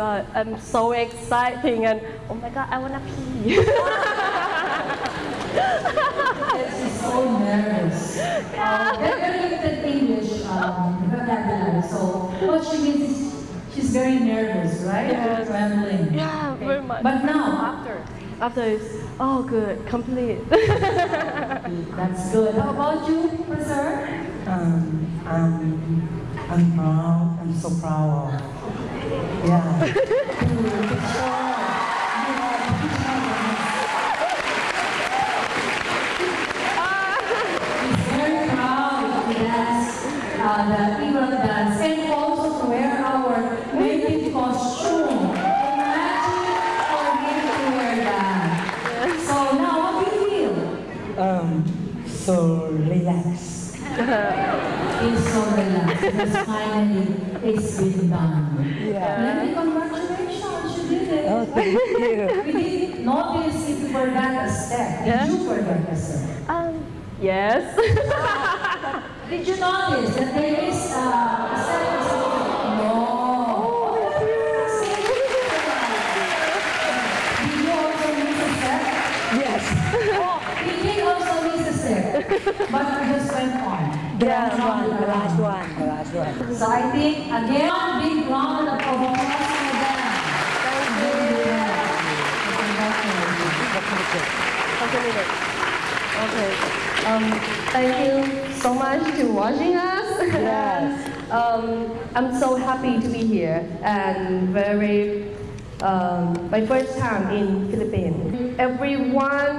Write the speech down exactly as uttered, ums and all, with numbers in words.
god, I'm so exciting and oh my god, I wanna pee. She's so nervous. Yeah. Uh, very limited English um, vocabulary. So what she means is she's very nervous, right? Yes. Trembling. Yeah, Okay. very much. But now, after, After it's oh good, complete. that's good. How about you, Professor? Um, I'm, I'm proud. I'm so proud of. Yeah. He's very proud to dance uh, the Igorot dance and also to wear our native costume. Imagine for him to wear that. So now, what do you feel? Um, so relaxed. He's so relaxed because finally it's been done. Yeah. Let me congratulations, you did it. Oh, thank you. We didn't notice if you forgot a step. Yeah. Did you forget a step? Um, yes. Did you notice that there is uh, a step? No. Did you also miss a step? Yes. Oh, he did also miss a step, but we just went on. The last one. The last one. The last one. So I think, again, one big round of applause for them. Okay. Um, thank you so much to watching us. Yes. um, I'm so happy to be here and very um, my first time in Philippines. Everyone